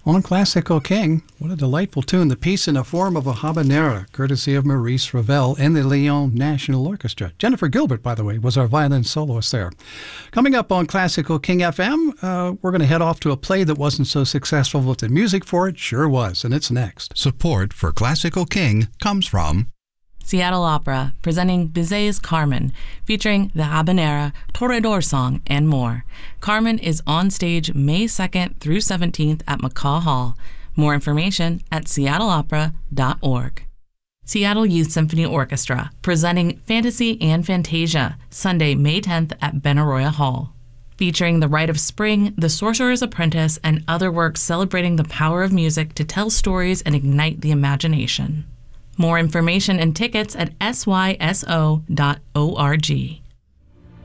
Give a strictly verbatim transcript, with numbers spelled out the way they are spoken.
On Classical King, what a delightful tune. The piece in the form of a habanera, courtesy of Maurice Ravel and the Lyon National Orchestra. Jennifer Gilbert, by the way, was our violin soloist there. Coming up on Classical King F M, uh, we're going to head off to a play that wasn't so successful, but the music for it sure was, and it's next. Support for Classical King comes from Seattle Opera, presenting Bizet's Carmen, featuring the Habanera, Toreador song, and more. Carmen is on stage May second through seventeenth at McCaw Hall. More information at seattle opera dot org. Seattle Youth Symphony Orchestra, presenting Fantasy and Fantasia, Sunday, May tenth at Benaroya Hall. Featuring The Rite of Spring, The Sorcerer's Apprentice, and other works celebrating the power of music to tell stories and ignite the imagination. More information and tickets at s y s o dot org.